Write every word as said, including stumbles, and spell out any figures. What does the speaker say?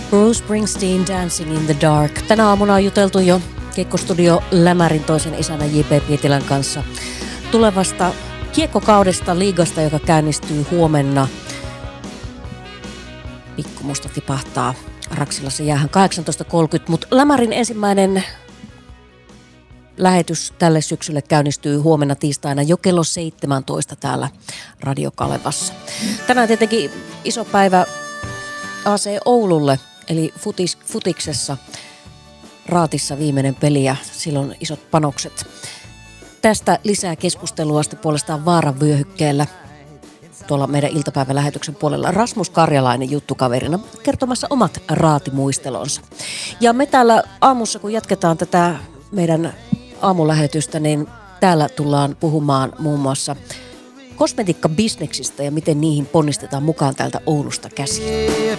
Bruce Springsteen, Dancing in the Dark. Tänä aamuna on juteltu jo Kiekkostudio Lämärin toisen isänä J P Pietilän kanssa tulevasta kiekkokaudesta liigasta, joka käynnistyy huomenna. Pikkumusta tipahtaa Raksilassa jäähän kahdeksantoista kolmekymmentä, mutta Lämärin ensimmäinen lähetys tälle syksylle käynnistyy huomenna tiistaina jo kello seitsemäntoista täällä Radio Kalevassa. Tänään tietenkin iso päivä A C Oululle, eli futis, futiksessa Raatissa viimeinen peli ja silloin isot panokset. Tästä lisää keskustelua sitten puolestaan Vaaran vyöhykkeellä tuolla meidän iltapäivälähetyksen puolella Rasmus Karjalainen juttukaverina kertomassa omat raatimuistelonsa. Ja me täällä aamussa, kun jatketaan tätä meidän aamulähetystä, niin täällä tullaan puhumaan muun muassa kosmetiikkabisneksistä ja miten niihin ponnistetaan mukaan täältä Oulusta käsin.